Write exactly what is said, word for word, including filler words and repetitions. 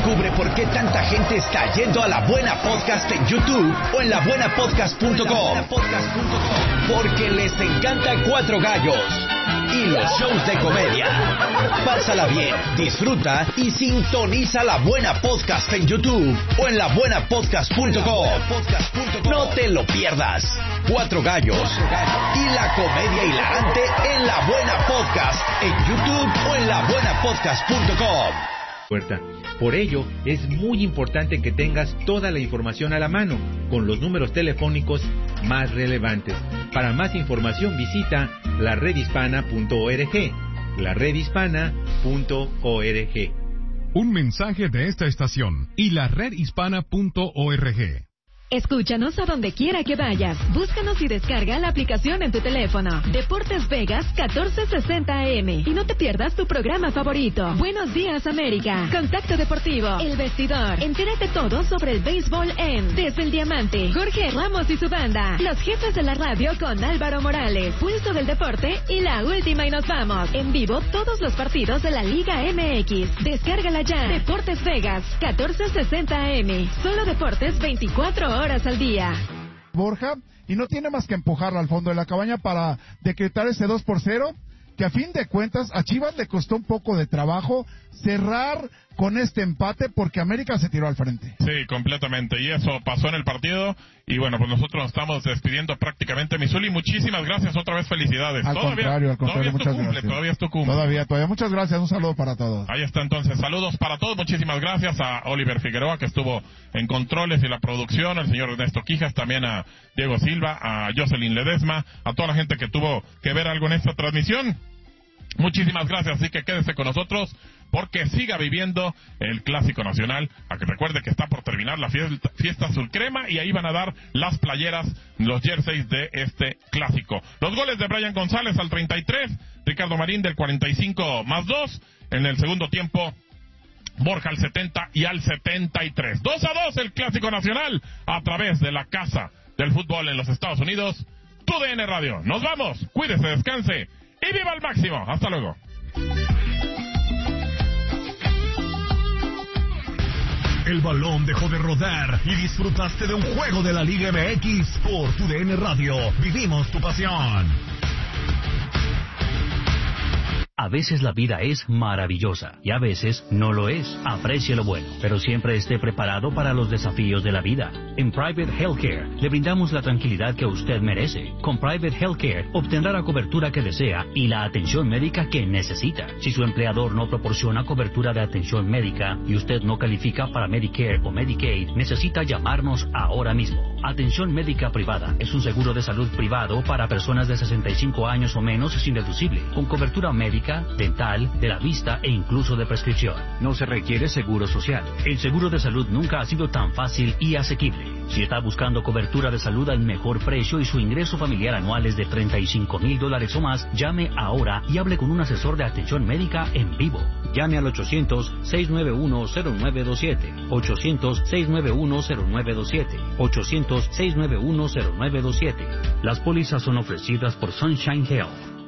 Descubre por qué tanta gente está yendo a La Buena Podcast en YouTube o en la buena podcast punto com. Porque les encanta Cuatro Gallos y los shows de comedia. Pásala bien, disfruta y sintoniza La Buena Podcast en YouTube o en la buena podcast punto com. No te lo pierdas. Cuatro Gallos y la comedia hilarante en La Buena Podcast en YouTube o en la buena podcast punto com. Por ello, es muy importante que tengas toda la información a la mano, con los números telefónicos más relevantes. Para más información visita la red hispana punto org, la red hispana punto org. Un mensaje de esta estación y la red hispana punto org. Escúchanos a donde quiera que vayas. Búscanos y descarga la aplicación en tu teléfono. Deportes Vegas catorce sesenta A M. Y no te pierdas tu programa favorito. Buenos días, América. Contacto Deportivo. El Vestidor. Entérate todo sobre el béisbol en Desde el Diamante. Jorge Ramos y su banda. Los Jefes de la Radio con Álvaro Morales. Pulso del Deporte y La Última y Nos Vamos. En vivo todos los partidos de la Liga M X. Descárgala ya. Deportes Vegas catorce sesenta A M. Solo deportes veinticuatro horas. horas al día. Borja, y no tiene más que empujarlo al fondo de la cabaña para decretar ese dos por cero, que a fin de cuentas a Chivas le costó un poco de trabajo cerrar con este empate porque América se tiró al frente. Sí, completamente, y eso pasó en el partido, y bueno, pues nosotros nos estamos despidiendo prácticamente. Misuli, muchísimas gracias, otra vez felicidades. Al todavía, contrario, al contrario, muchas cumple, gracias. Todavía es tu cumple. Todavía, todavía, muchas gracias, un saludo para todos. Ahí está entonces, saludos para todos, muchísimas gracias a Oliver Figueroa que estuvo en controles y la producción, al señor Ernesto Quijas, también a Diego Silva, a Jocelyn Ledesma, a toda la gente que tuvo que ver algo en esta transmisión. Muchísimas gracias, así que quédese con nosotros porque siga viviendo el Clásico Nacional. A que recuerde que está por terminar la fiesta, fiesta azul crema y ahí van a dar las playeras, los jerseys de este clásico. Los goles de Brian González al treinta y tres, Ricardo Marín del cuarenta y cinco más dos, en el segundo tiempo Borja al setenta y al setenta y tres. dos a dos el Clásico Nacional a través de la Casa del Fútbol en los Estados Unidos. Tu D N Radio. Nos vamos, cuídese, descanse y viva al máximo. Hasta luego. El balón dejó de rodar y disfrutaste de un juego de la Liga M X por tu D N Radio. Vivimos tu pasión. A veces la vida es maravillosa y a veces no lo es. Aprecie lo bueno, pero siempre esté preparado para los desafíos de la vida. En Private Healthcare le brindamos la tranquilidad que usted merece. Con Private Healthcare obtendrá la cobertura que desea y la atención médica que necesita. Si su empleador no proporciona cobertura de atención médica y usted no califica para Medicare o Medicaid, necesita llamarnos ahora mismo. Atención médica privada es un seguro de salud privado para personas de sesenta y cinco años o menos sin deducible, con cobertura médica, dental, de la vista e incluso de prescripción. No se requiere seguro social. El seguro de salud nunca ha sido tan fácil y asequible. Si está buscando cobertura de salud al mejor precio y su ingreso familiar anual es de treinta y cinco mil dólares o más, llame ahora y hable con un asesor de atención médica en vivo. Llame al ochocientos, seiscientos noventa y uno, cero nueve dos siete, ochocientos, seiscientos noventa y uno, cero nueve dos siete, ochocientos, seiscientos noventa y uno, cero nueve dos siete. Las pólizas son ofrecidas por Sunshine Health.